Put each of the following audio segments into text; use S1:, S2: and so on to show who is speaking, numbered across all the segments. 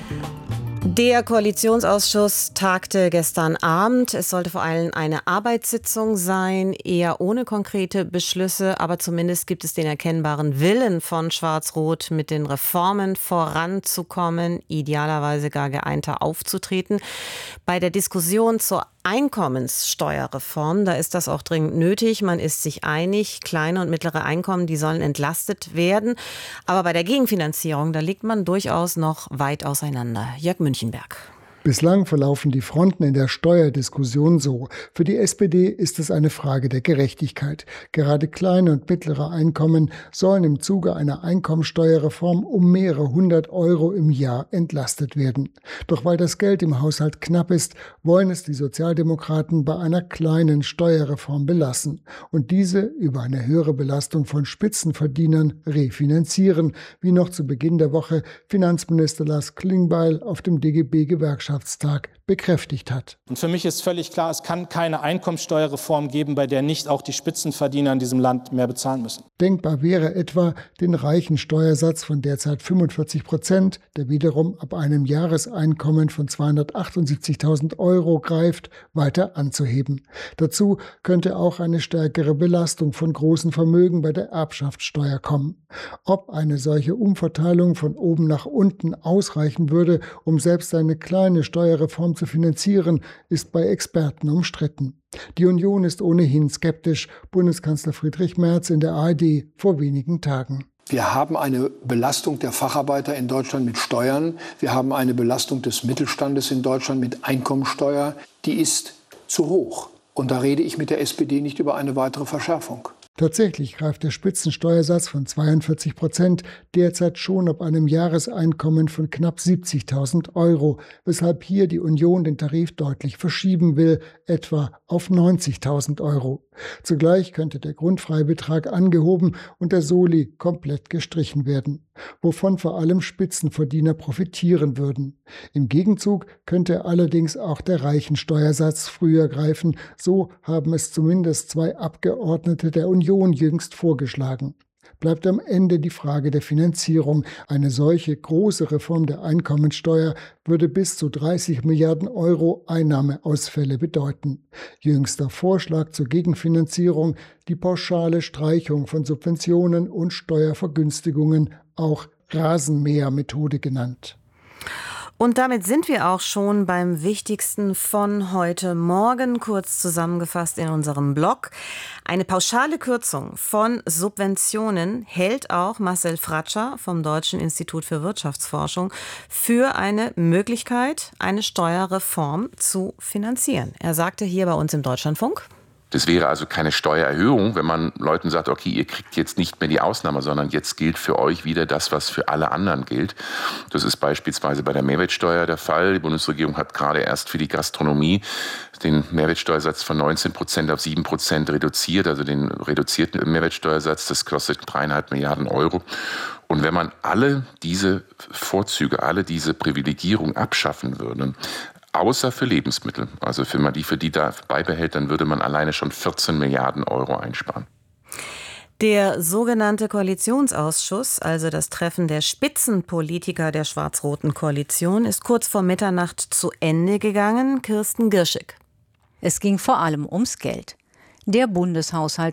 S1: Der Koalitionsausschuss tagte gestern Abend. Es sollte vor allem eine Arbeitssitzung sein, eher ohne konkrete Beschlüsse, aber zumindest gibt es den erkennbaren Willen von Schwarz-Rot, mit den Reformen voranzukommen, idealerweise gar geeinter aufzutreten. Bei der Diskussion zur Einkommenssteuerreform, da ist das auch dringend nötig. Man ist sich einig, kleine und mittlere Einkommen, die sollen entlastet werden. Aber bei der Gegenfinanzierung, da liegt man durchaus noch weit auseinander. Jörg Münchenberg.
S2: Bislang verlaufen die Fronten in der Steuerdiskussion so. Für die SPD ist es eine Frage der Gerechtigkeit. Gerade kleine und mittlere Einkommen sollen im Zuge einer Einkommensteuerreform um mehrere hundert Euro im Jahr entlastet werden. Doch weil das Geld im Haushalt knapp ist, wollen es die Sozialdemokraten bei einer kleinen Steuerreform belassen und diese über eine höhere Belastung von Spitzenverdienern refinanzieren, wie noch zu Beginn der Woche Finanzminister Lars Klingbeil auf dem DGB-Gewerkschaftstag bekräftigt hat.
S3: Und für mich ist völlig klar, es kann keine Einkommensteuerreform geben, bei der nicht auch die Spitzenverdiener in diesem Land mehr bezahlen müssen.
S2: Denkbar wäre etwa, den reichen Steuersatz von derzeit 45%, der wiederum ab einem Jahreseinkommen von 278.000 Euro greift, weiter anzuheben. Dazu könnte auch eine stärkere Belastung von großen Vermögen bei der Erbschaftssteuer kommen. Ob eine solche Umverteilung von oben nach unten ausreichen würde, um selbst eine kleine Steuerreform zu finanzieren, ist bei Experten umstritten. Die Union ist ohnehin skeptisch, Bundeskanzler Friedrich Merz in der ARD vor wenigen Tagen.
S4: Wir haben eine Belastung der Facharbeiter in Deutschland mit Steuern. Wir haben eine Belastung des Mittelstandes in Deutschland mit Einkommensteuer. Die ist zu hoch. Und da rede ich mit der SPD nicht über eine weitere Verschärfung.
S2: Tatsächlich greift der Spitzensteuersatz von 42% derzeit schon ab einem Jahreseinkommen von knapp 70.000 Euro, weshalb hier die Union den Tarif deutlich verschieben will, etwa auf 90.000 Euro. Zugleich könnte der Grundfreibetrag angehoben und der Soli komplett gestrichen werden, wovon vor allem Spitzenverdiener profitieren würden. Im Gegenzug könnte allerdings auch der Reichensteuersatz früher greifen, so haben es zumindest 2 Abgeordnete der Union jüngst vorgeschlagen. Bleibt am Ende die Frage der Finanzierung. Eine solche große Reform der Einkommensteuer würde bis zu 30 Milliarden Euro Einnahmeausfälle bedeuten. Jüngster Vorschlag zur Gegenfinanzierung, die pauschale Streichung von Subventionen und Steuervergünstigungen, auch Rasenmähermethode genannt.
S1: Und damit sind wir auch schon beim Wichtigsten von heute Morgen, kurz zusammengefasst in unserem Blog. Eine pauschale Kürzung von Subventionen hält auch Marcel Fratscher vom Deutschen Institut für Wirtschaftsforschung für eine Möglichkeit, eine Steuerreform zu finanzieren. Er sagte hier bei uns im Deutschlandfunk:
S5: Das wäre also keine Steuererhöhung, wenn man Leuten sagt, okay, ihr kriegt jetzt nicht mehr die Ausnahme, sondern jetzt gilt für euch wieder das, was für alle anderen gilt. Das ist beispielsweise bei der Mehrwertsteuer der Fall. Die Bundesregierung hat gerade erst für die Gastronomie den Mehrwertsteuersatz von 19% auf 7% reduziert, also den reduzierten Mehrwertsteuersatz. Das kostet 3,5 Milliarden Euro. Und wenn man alle diese Vorzüge, alle diese Privilegierung abschaffen würde, außer für Lebensmittel. Also wenn man die da beibehält, dann würde man alleine schon 14 Milliarden Euro einsparen.
S1: Der sogenannte Koalitionsausschuss, also das Treffen der Spitzenpolitiker der schwarz-roten Koalition, ist kurz vor Mitternacht zu Ende gegangen. Kirsten Girschig.
S6: Es ging vor allem ums Geld. Der Bundeshaushalt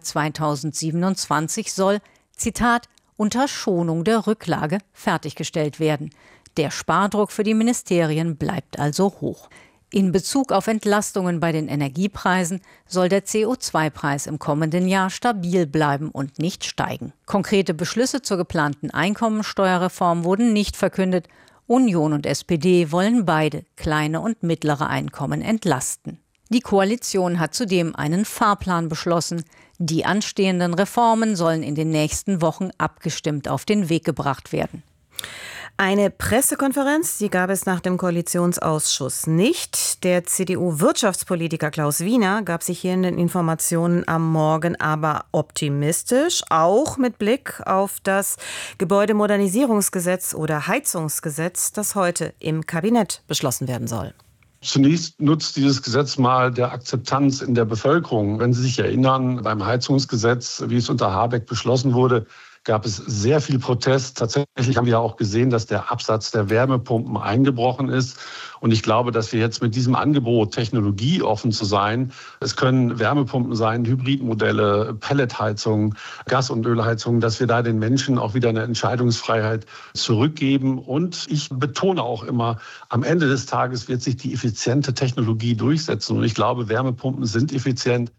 S6: 2027 soll, Zitat, unter Schonung der Rücklage fertiggestellt werden. Der Spardruck für die Ministerien bleibt also hoch. In Bezug auf Entlastungen bei den Energiepreisen soll der CO2-Preis im kommenden Jahr stabil bleiben und nicht steigen. Konkrete Beschlüsse zur geplanten Einkommensteuerreform wurden nicht verkündet. Union und SPD wollen beide kleine und mittlere Einkommen entlasten. Die Koalition hat zudem einen Fahrplan beschlossen. Die anstehenden Reformen sollen in den nächsten Wochen abgestimmt auf den Weg gebracht werden.
S1: Eine Pressekonferenz, die gab es nach dem Koalitionsausschuss nicht. Der CDU-Wirtschaftspolitiker Klaus Wiener gab sich hier in den Informationen am Morgen aber optimistisch, auch mit Blick auf das Gebäudemodernisierungsgesetz oder Heizungsgesetz, das heute im Kabinett beschlossen werden soll.
S7: Zunächst nutzt dieses Gesetz mal der Akzeptanz in der Bevölkerung. Wenn Sie sich erinnern, beim Heizungsgesetz, wie es unter Habeck beschlossen wurde, gab es sehr viel Protest. Tatsächlich haben wir ja auch gesehen, dass der Absatz der Wärmepumpen eingebrochen ist. Und ich glaube, dass wir jetzt mit diesem Angebot, technologieoffen zu sein, es können Wärmepumpen sein, Hybridmodelle, Pelletheizungen, Gas- und Ölheizungen, dass wir da den Menschen auch wieder eine Entscheidungsfreiheit zurückgeben. Und ich betone auch immer, am Ende des Tages wird sich die effiziente Technologie durchsetzen. Und ich glaube, Wärmepumpen sind effizient.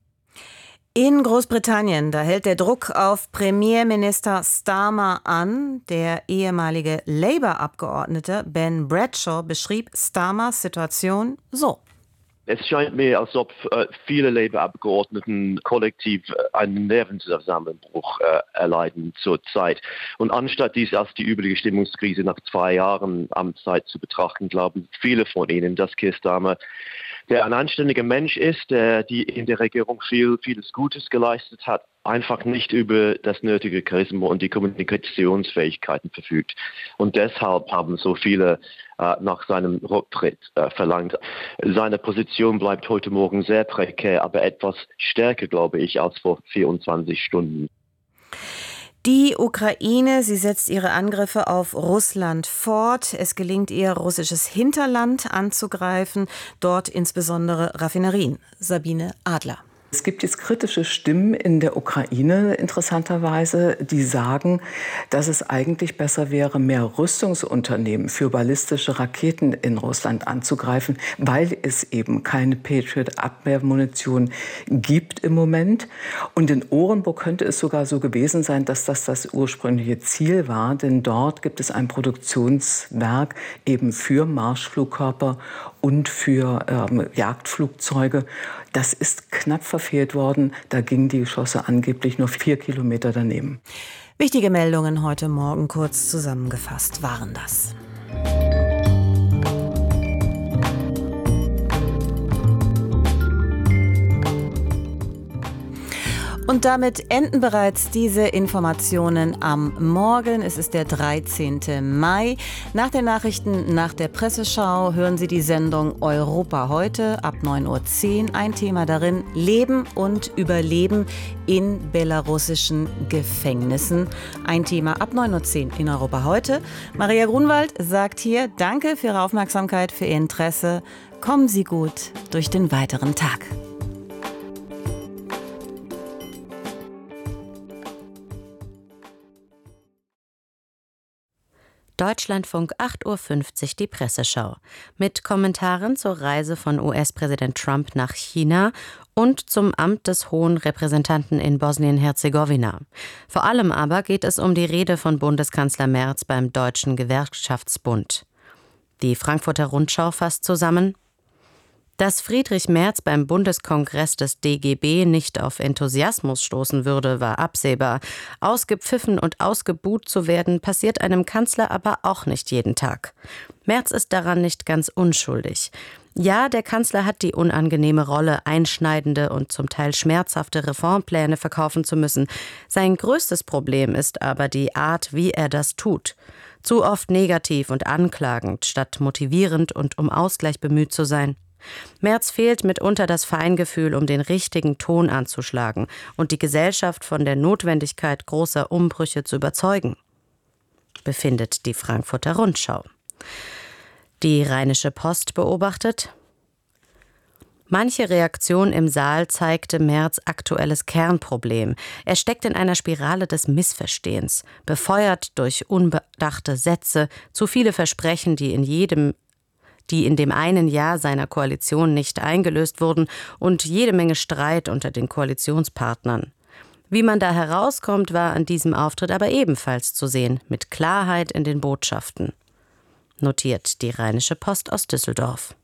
S1: In Großbritannien, da hält der Druck auf Premierminister Starmer an. Der ehemalige Labour-Abgeordnete Ben Bradshaw beschrieb Starmers Situation so.
S8: Es scheint mir, als ob viele Labour-Abgeordneten kollektiv einen Nervenzusammenbruch erleiden zurzeit. Und anstatt dies als die übliche Stimmungskrise nach 2 Jahren Amtszeit zu betrachten, glauben viele von ihnen, dass Keir Starmer, der ein anständiger Mensch ist, der die in der Regierung vieles Gutes geleistet hat, einfach nicht über das nötige Charisma und die Kommunikationsfähigkeiten verfügt. Und deshalb haben so viele nach seinem Rücktritt verlangt. Seine Position bleibt heute Morgen sehr prekär, aber etwas stärker, glaube ich, als vor 24 Stunden.
S1: Die Ukraine, sie setzt ihre Angriffe auf Russland fort. Es gelingt ihr, russisches Hinterland anzugreifen, dort insbesondere Raffinerien. Sabine Adler.
S9: Es gibt jetzt kritische Stimmen in der Ukraine, interessanterweise, die sagen, dass es eigentlich besser wäre, mehr Rüstungsunternehmen für ballistische Raketen in Russland anzugreifen, weil es eben keine Patriot-Abwehrmunition gibt im Moment. Und in Orenburg könnte es sogar so gewesen sein, dass das ursprüngliche Ziel war, denn dort gibt es ein Produktionswerk eben für Marschflugkörper und für Jagdflugzeuge. Das ist knapp verfehlt worden. Da gingen die Geschosse angeblich nur 4 Kilometer daneben.
S1: Wichtige Meldungen heute Morgen kurz zusammengefasst waren das. Und damit enden bereits diese Informationen am Morgen. Es ist der 13. Mai. Nach den Nachrichten, nach der Presseschau hören Sie die Sendung Europa heute ab 9:10 Uhr. Ein Thema darin: Leben und Überleben in belarussischen Gefängnissen. Ein Thema ab 9:10 Uhr in Europa heute. Maria Grunwald sagt hier Danke für Ihre Aufmerksamkeit, für Ihr Interesse. Kommen Sie gut durch den weiteren Tag.
S10: Deutschlandfunk 8:50 Uhr die Presseschau. Mit Kommentaren zur Reise von US-Präsident Trump nach China und zum Amt des Hohen Repräsentanten in Bosnien-Herzegowina. Vor allem aber geht es um die Rede von Bundeskanzler Merz beim Deutschen Gewerkschaftsbund. Die Frankfurter Rundschau fasst zusammen: Dass Friedrich Merz beim Bundeskongress des DGB nicht auf Enthusiasmus stoßen würde, war absehbar. Ausgepfiffen und ausgebuht zu werden, passiert einem Kanzler aber auch nicht jeden Tag. Merz ist daran nicht ganz unschuldig. Ja, der Kanzler hat die unangenehme Rolle, einschneidende und zum Teil schmerzhafte Reformpläne verkaufen zu müssen. Sein größtes Problem ist aber die Art, wie er das tut. Zu oft negativ und anklagend, statt motivierend und um Ausgleich bemüht zu sein. Merz fehlt mitunter das Feingefühl, um den richtigen Ton anzuschlagen und die Gesellschaft von der Notwendigkeit großer Umbrüche zu überzeugen, befindet die Frankfurter Rundschau. Die Rheinische Post beobachtet: Manche Reaktion im Saal zeigte Merz' aktuelles Kernproblem. Er steckt in einer Spirale des Missverstehens, befeuert durch unbedachte Sätze, zu viele Versprechen, die in dem einen Jahr seiner Koalition nicht eingelöst wurden, und jede Menge Streit unter den Koalitionspartnern. Wie man da herauskommt, war an diesem Auftritt aber ebenfalls zu sehen, mit Klarheit in den Botschaften, notiert die Rheinische Post aus Düsseldorf.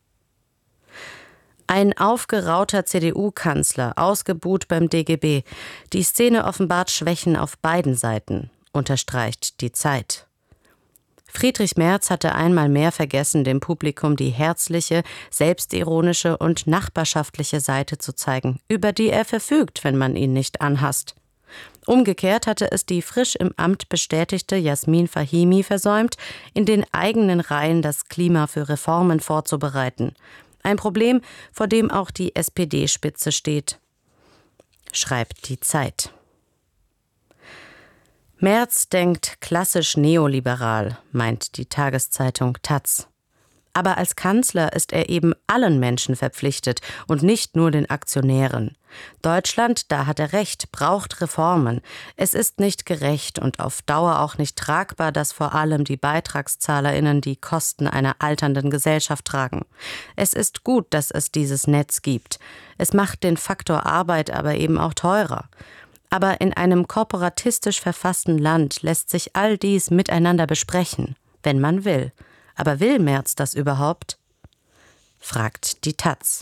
S10: Ein aufgerauter CDU-Kanzler, ausgebuht beim DGB. Die Szene offenbart Schwächen auf beiden Seiten, unterstreicht die Zeit. Friedrich Merz hatte einmal mehr vergessen, dem Publikum die herzliche, selbstironische und nachbarschaftliche Seite zu zeigen, über die er verfügt, wenn man ihn nicht anhasst. Umgekehrt hatte es die frisch im Amt bestätigte Jasmin Fahimi versäumt, in den eigenen Reihen das Klima für Reformen vorzubereiten. Ein Problem, vor dem auch die SPD-Spitze steht, schreibt die Zeit. Merz denkt klassisch neoliberal, meint die Tageszeitung taz. Aber als Kanzler ist er eben allen Menschen verpflichtet und nicht nur den Aktionären. Deutschland, da hat er recht, braucht Reformen. Es ist nicht gerecht und auf Dauer auch nicht tragbar, dass vor allem die BeitragszahlerInnen die Kosten einer alternden Gesellschaft tragen. Es ist gut, dass es dieses Netz gibt. Es macht den Faktor Arbeit aber eben auch teurer. Aber in einem korporatistisch verfassten Land lässt sich all dies miteinander besprechen, wenn man will. Aber will Merz das überhaupt? Fragt die taz.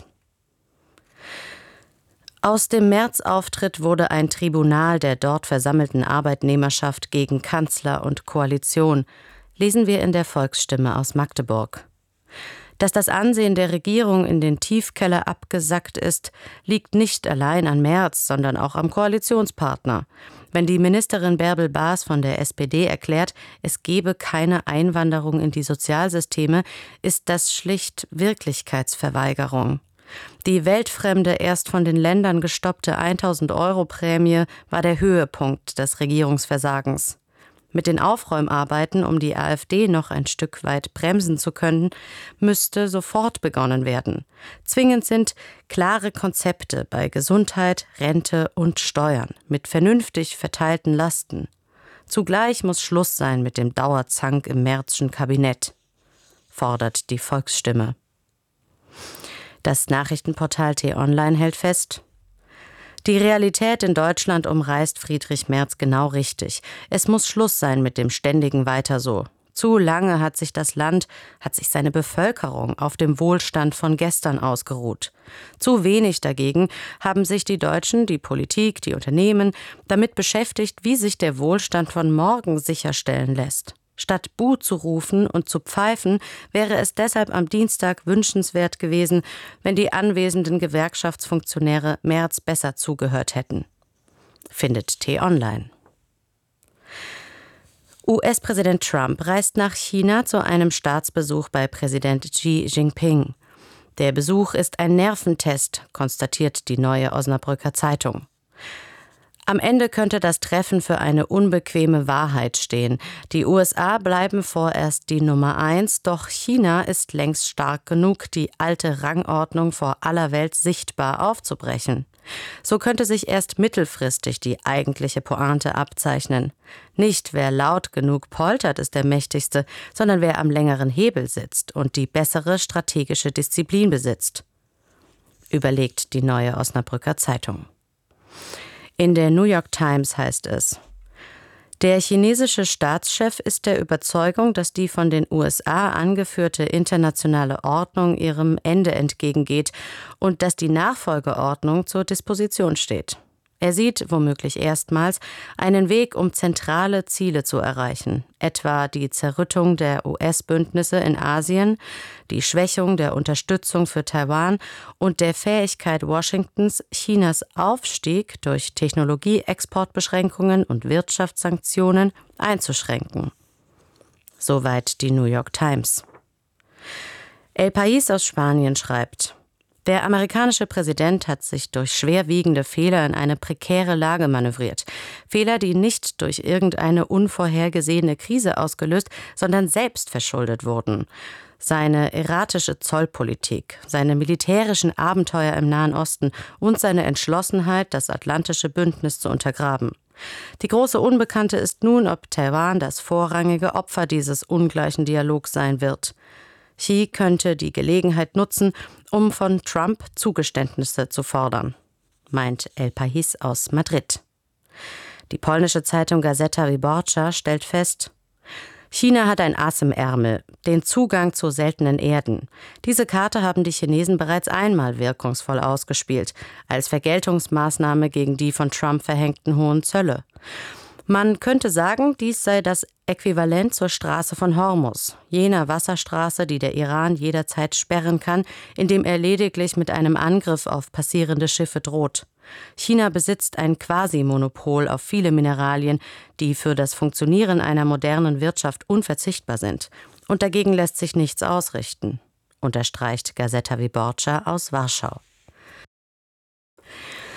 S10: Aus dem Merz-Auftritt wurde ein Tribunal der dort versammelten Arbeitnehmerschaft gegen Kanzler und Koalition, lesen wir in der Volksstimme aus Magdeburg. Dass das Ansehen der Regierung in den Tiefkeller abgesackt ist, liegt nicht allein an Merz, sondern auch am Koalitionspartner. Wenn die Ministerin Bärbel Baas von der SPD erklärt, es gebe keine Einwanderung in die Sozialsysteme, ist das schlicht Wirklichkeitsverweigerung. Die weltfremde, erst von den Ländern gestoppte 1.000-Euro-Prämie war der Höhepunkt des Regierungsversagens. Mit den Aufräumarbeiten, um die AfD noch ein Stück weit bremsen zu können, müsste sofort begonnen werden. Zwingend sind klare Konzepte bei Gesundheit, Rente und Steuern mit vernünftig verteilten Lasten. Zugleich muss Schluss sein mit dem Dauerzank im Merzschen Kabinett, fordert die Volksstimme. Das Nachrichtenportal T-Online hält fest: Die Realität in Deutschland umreißt Friedrich Merz genau richtig. Es muss Schluss sein mit dem ständigen Weiter so. Zu lange hat sich das Land, hat sich seine Bevölkerung auf dem Wohlstand von gestern ausgeruht. Zu wenig dagegen haben sich die Deutschen, die Politik, die Unternehmen damit beschäftigt, wie sich der Wohlstand von morgen sicherstellen lässt. Statt Buh zu rufen und zu pfeifen, wäre es deshalb am Dienstag wünschenswert gewesen, wenn die anwesenden Gewerkschaftsfunktionäre Merz besser zugehört hätten. Findet T-Online. US-Präsident Trump reist nach China zu einem Staatsbesuch bei Präsident Xi Jinping. Der Besuch ist ein Nerventest, konstatiert die Neue Osnabrücker Zeitung. Am Ende könnte das Treffen für eine unbequeme Wahrheit stehen. Die USA bleiben vorerst die Nummer 1, doch China ist längst stark genug, die alte Rangordnung vor aller Welt sichtbar aufzubrechen. So könnte sich erst mittelfristig die eigentliche Pointe abzeichnen. Nicht wer laut genug poltert, ist der Mächtigste, sondern wer am längeren Hebel sitzt und die bessere strategische Disziplin besitzt. Überlegt die Neue Osnabrücker Zeitung. In der New York Times heißt es: Der chinesische Staatschef ist der Überzeugung, dass die von den USA angeführte internationale Ordnung ihrem Ende entgegengeht und dass die Nachfolgeordnung zur Disposition steht. Er sieht womöglich erstmals einen Weg, um zentrale Ziele zu erreichen, etwa die Zerrüttung der US-Bündnisse in Asien, die Schwächung der Unterstützung für Taiwan und der Fähigkeit Washingtons, Chinas Aufstieg durch Technologieexportbeschränkungen und Wirtschaftssanktionen einzuschränken. Soweit die New York Times. El País aus Spanien schreibt: Der amerikanische Präsident hat sich durch schwerwiegende Fehler in eine prekäre Lage manövriert. Fehler, die nicht durch irgendeine unvorhergesehene Krise ausgelöst, sondern selbst verschuldet wurden. Seine erratische Zollpolitik, seine militärischen Abenteuer im Nahen Osten und seine Entschlossenheit, das atlantische Bündnis zu untergraben. Die große Unbekannte ist nun, ob Taiwan das vorrangige Opfer dieses ungleichen Dialogs sein wird. Xi könnte die Gelegenheit nutzen, um von Trump Zugeständnisse zu fordern, meint El País aus Madrid. Die polnische Zeitung Gazeta Wyborcza stellt fest: China hat ein Ass im Ärmel, den Zugang zu seltenen Erden. Diese Karte haben die Chinesen bereits einmal wirkungsvoll ausgespielt, als Vergeltungsmaßnahme gegen die von Trump verhängten hohen Zölle. Man könnte sagen, dies sei das Äquivalent zur Straße von Hormuz, jener Wasserstraße, die der Iran jederzeit sperren kann, indem er lediglich mit einem Angriff auf passierende Schiffe droht. China besitzt ein Quasi-Monopol auf viele Mineralien, die für das Funktionieren einer modernen Wirtschaft unverzichtbar sind. Und dagegen lässt sich nichts ausrichten, unterstreicht Gazeta Wyborcza aus Warschau.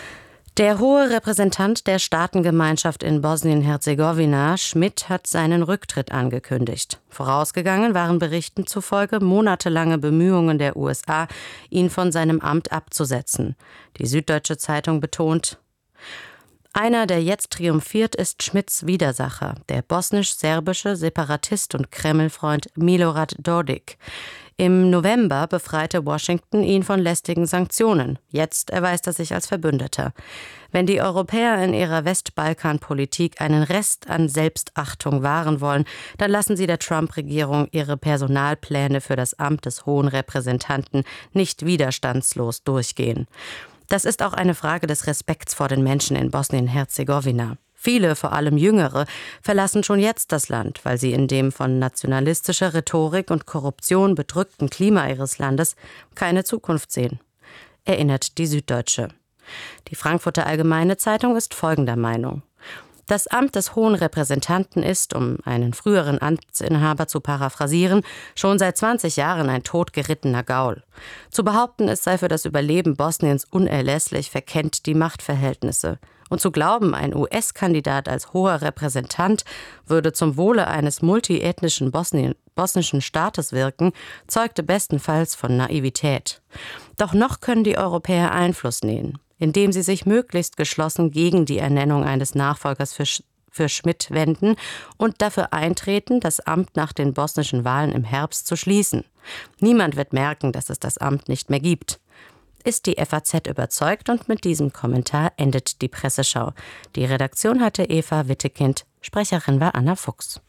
S10: Der hohe Repräsentant der Staatengemeinschaft in Bosnien-Herzegowina, Schmidt, hat seinen Rücktritt angekündigt. Vorausgegangen waren Berichten zufolge monatelange Bemühungen der USA, ihn von seinem Amt abzusetzen. Die Süddeutsche Zeitung betont: Einer, der jetzt triumphiert, ist Schmidts Widersacher, der bosnisch-serbische Separatist und Kremlfreund Milorad Dodik. Im November befreite Washington ihn von lästigen Sanktionen. Jetzt erweist er sich als Verbündeter. Wenn die Europäer in ihrer Westbalkan-Politik einen Rest an Selbstachtung wahren wollen, dann lassen sie der Trump-Regierung ihre Personalpläne für das Amt des Hohen Repräsentanten nicht widerstandslos durchgehen. Das ist auch eine Frage des Respekts vor den Menschen in Bosnien-Herzegowina. Viele, vor allem Jüngere, verlassen schon jetzt das Land, weil sie in dem von nationalistischer Rhetorik und Korruption bedrückten Klima ihres Landes keine Zukunft sehen, erinnert die Süddeutsche. Die Frankfurter Allgemeine Zeitung ist folgender Meinung: Das Amt des Hohen Repräsentanten ist, um einen früheren Amtsinhaber zu paraphrasieren, schon seit 20 Jahren ein totgerittener Gaul. Zu behaupten, es sei für das Überleben Bosniens unerlässlich, verkennt die Machtverhältnisse. Und zu glauben, ein US-Kandidat als hoher Repräsentant würde zum Wohle eines multiethnischen bosnischen Staates wirken, zeugte bestenfalls von Naivität. Doch noch können die Europäer Einfluss nehmen, indem sie sich möglichst geschlossen gegen die Ernennung eines Nachfolgers für Schmidt wenden und dafür eintreten, das Amt nach den bosnischen Wahlen im Herbst zu schließen. Niemand wird merken, dass es das Amt nicht mehr gibt. Ist die FAZ überzeugt, und mit diesem Kommentar endet die Presseschau. Die Redaktion hatte Eva Wittekind, Sprecherin war Anna Fuchs.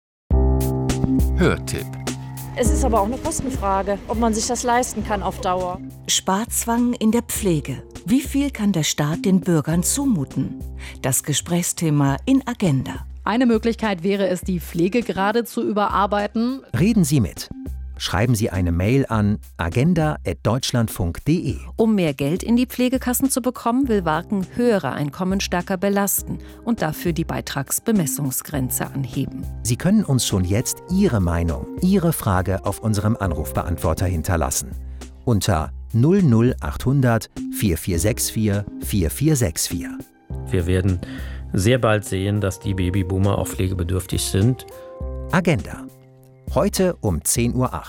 S11: Hörtipp.
S12: Es ist aber auch eine Kostenfrage, ob man sich das leisten kann auf Dauer.
S13: Sparzwang in der Pflege. Wie viel kann der Staat den Bürgern zumuten? Das Gesprächsthema in Agenda.
S14: Eine Möglichkeit wäre es, die Pflegegrade zu überarbeiten.
S11: Reden Sie mit. Schreiben Sie eine Mail an agenda@deutschlandfunk.de.
S15: Um mehr Geld in die Pflegekassen zu bekommen, will Warken höhere Einkommen stärker belasten und dafür die Beitragsbemessungsgrenze anheben.
S11: Sie können uns schon jetzt Ihre Meinung, Ihre Frage auf unserem Anrufbeantworter hinterlassen. Unter 00800 4464 4464.
S16: Wir werden sehr bald sehen, dass die Babyboomer auch pflegebedürftig sind.
S11: Agenda. Heute um 10:08 Uhr.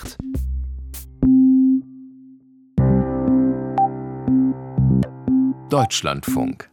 S17: Deutschlandfunk.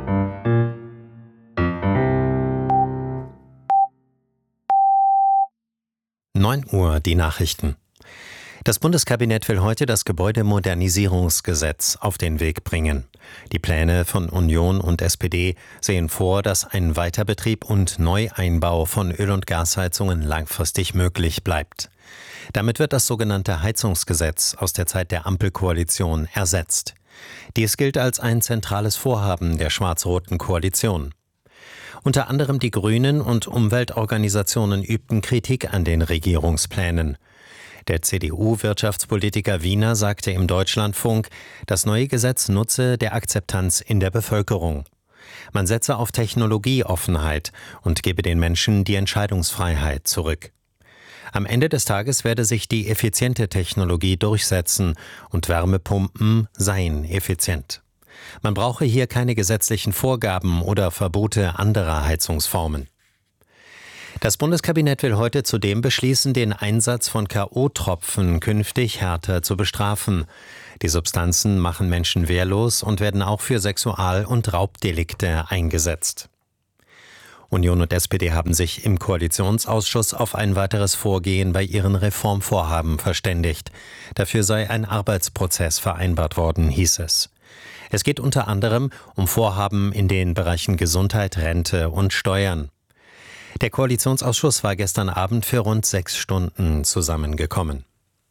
S18: (9 Uhr) die Nachrichten. Das Bundeskabinett will heute das Gebäudemodernisierungsgesetz auf den Weg bringen. Die Pläne von Union und SPD sehen vor, dass ein Weiterbetrieb und Neueinbau von Öl- und Gasheizungen langfristig möglich bleibt. Damit wird das sogenannte Heizungsgesetz aus der Zeit der Ampelkoalition ersetzt. Dies gilt als ein zentrales Vorhaben der schwarz-roten Koalition. Unter anderem die Grünen und Umweltorganisationen übten Kritik an den Regierungsplänen. Der CDU-Wirtschaftspolitiker Wiener sagte im Deutschlandfunk, das neue Gesetz nutze der Akzeptanz in der Bevölkerung. Man setze auf Technologieoffenheit und gebe den Menschen die Entscheidungsfreiheit zurück. Am Ende des Tages werde sich die effiziente Technologie durchsetzen und Wärmepumpen seien effizient. Man brauche hier keine gesetzlichen Vorgaben oder Verbote anderer Heizungsformen. Das Bundeskabinett will heute zudem beschließen, den Einsatz von K.O.-Tropfen künftig härter zu bestrafen. Die Substanzen machen Menschen wehrlos und werden auch für Sexual- und Raubdelikte eingesetzt. Union und SPD haben sich im Koalitionsausschuss auf ein weiteres Vorgehen bei ihren Reformvorhaben verständigt. Dafür sei ein Arbeitsprozess vereinbart worden, hieß es. Es geht unter anderem um Vorhaben in den Bereichen Gesundheit, Rente und Steuern. Der Koalitionsausschuss war gestern Abend für rund 6 Stunden zusammengekommen.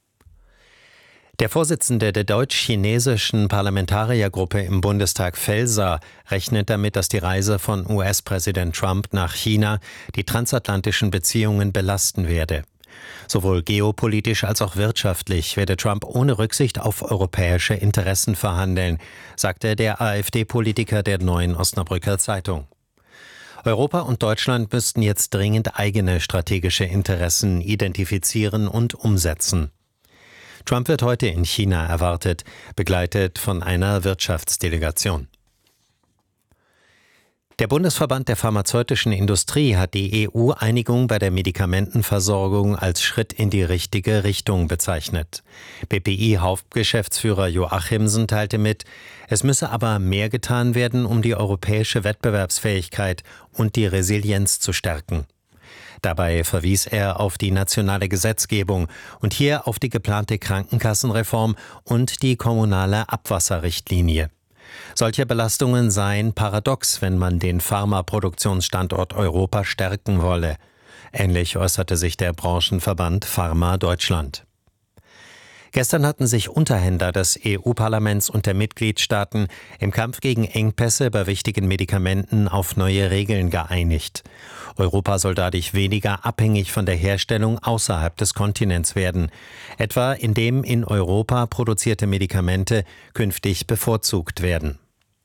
S18: Der Vorsitzende der deutsch-chinesischen Parlamentariergruppe im Bundestag, Felser, rechnet damit, dass die Reise von US-Präsident Trump nach China die transatlantischen Beziehungen belasten werde. Sowohl geopolitisch als auch wirtschaftlich werde Trump ohne Rücksicht auf europäische Interessen verhandeln, sagte der AfD-Politiker der Neuen Osnabrücker Zeitung. Europa und Deutschland müssten jetzt dringend eigene strategische Interessen identifizieren und umsetzen. Trump wird heute in China erwartet, begleitet von einer Wirtschaftsdelegation. Der Bundesverband der pharmazeutischen Industrie hat die EU-Einigung bei der Medikamentenversorgung als Schritt in die richtige Richtung bezeichnet. BPI-Hauptgeschäftsführer Joachimsen teilte mit, es müsse aber mehr getan werden, um die europäische Wettbewerbsfähigkeit und die Resilienz zu stärken. Dabei verwies er auf die nationale Gesetzgebung und hier auf die geplante Krankenkassenreform und die kommunale Abwasserrichtlinie. Solche Belastungen seien paradox, wenn man den Pharmaproduktionsstandort Europa stärken wolle. Ähnlich äußerte sich der Branchenverband Pharma Deutschland. Gestern hatten sich Unterhändler des EU-Parlaments und der Mitgliedstaaten im Kampf gegen Engpässe bei wichtigen Medikamenten auf neue Regeln geeinigt. Europa soll dadurch weniger abhängig von der Herstellung außerhalb des Kontinents werden, etwa indem in Europa produzierte Medikamente künftig bevorzugt werden.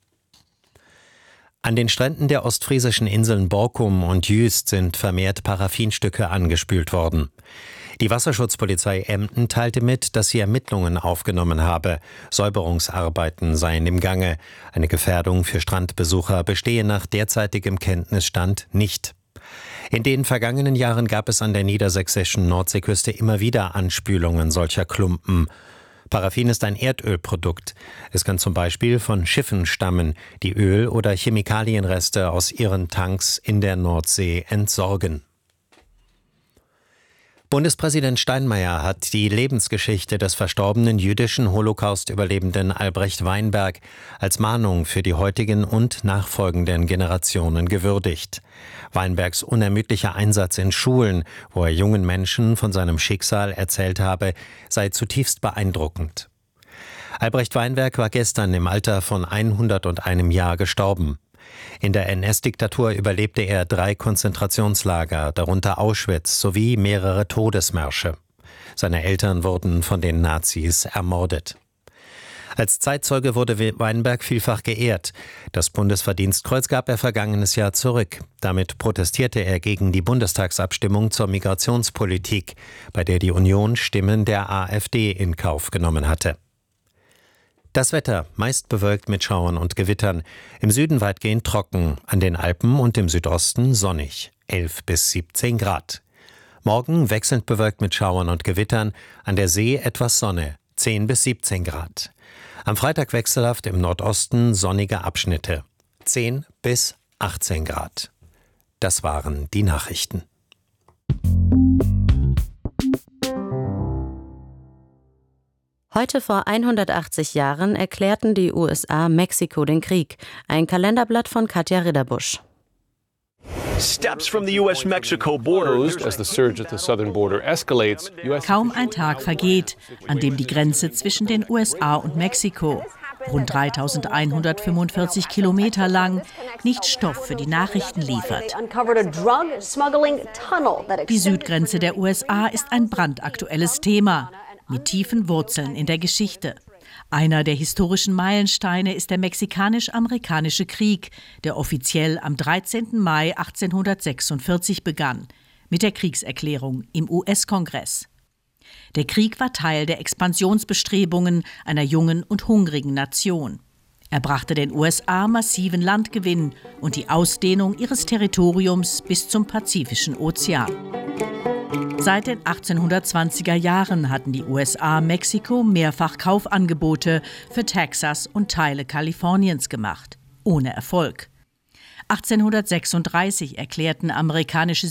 S18: An den Stränden der ostfriesischen Inseln Borkum und Jüst sind vermehrt Paraffinstücke angespült worden. Die Wasserschutzpolizei Emden teilte mit, dass sie Ermittlungen aufgenommen habe. Säuberungsarbeiten seien im Gange. Eine Gefährdung für Strandbesucher bestehe nach derzeitigem Kenntnisstand nicht. In den vergangenen Jahren gab es an der niedersächsischen Nordseeküste immer wieder Anspülungen solcher Klumpen. Paraffin ist ein Erdölprodukt. Es kann zum Beispiel von Schiffen stammen, die Öl- oder Chemikalienreste aus ihren Tanks in der Nordsee entsorgen. Bundespräsident Steinmeier hat die Lebensgeschichte des verstorbenen jüdischen Holocaust-Überlebenden Albrecht Weinberg als Mahnung für die heutigen und nachfolgenden Generationen gewürdigt. Weinbergs unermüdlicher Einsatz in Schulen, wo er jungen Menschen von seinem Schicksal erzählt habe, sei zutiefst beeindruckend. Albrecht Weinberg war gestern im Alter von 101 Jahr gestorben. In der NS-Diktatur überlebte er 3 Konzentrationslager, darunter Auschwitz, sowie mehrere Todesmärsche. Seine Eltern wurden von den Nazis ermordet. Als Zeitzeuge wurde Weinberg vielfach geehrt. Das Bundesverdienstkreuz gab er vergangenes Jahr zurück. Damit protestierte er gegen die Bundestagsabstimmung zur Migrationspolitik, bei der die Union Stimmen der AfD in Kauf genommen hatte. Das Wetter, meist bewölkt mit Schauern und Gewittern, im Süden weitgehend trocken, an den Alpen und im Südosten sonnig, 11 bis 17 Grad. Morgen wechselnd bewölkt mit Schauern und Gewittern, an der See etwas Sonne, 10 bis 17 Grad. Am Freitag wechselhaft im Nordosten sonnige Abschnitte, 10 bis 18 Grad. Das waren die Nachrichten.
S10: Heute vor 180 Jahren erklärten die USA Mexiko den Krieg. Ein Kalenderblatt von Katja Ridderbusch.
S17: Kaum ein Tag vergeht, an dem die Grenze zwischen den USA und Mexiko, rund 3145 Kilometer lang, nicht Stoff für die Nachrichten liefert. Die Südgrenze der USA ist ein brandaktuelles Thema, mit tiefen Wurzeln in der Geschichte. Einer der historischen Meilensteine ist der Mexikanisch-Amerikanische Krieg, der offiziell am 13. Mai 1846 begann, mit der Kriegserklärung im US-Kongress. Der Krieg war Teil der Expansionsbestrebungen einer jungen und hungrigen Nation. Er brachte den USA massiven Landgewinn und die Ausdehnung ihres Territoriums bis zum Pazifischen Ozean. Seit den 1820er Jahren hatten die USA Mexiko mehrfach Kaufangebote für Texas und Teile Kaliforniens gemacht, ohne Erfolg. 1836 erklärten amerikanische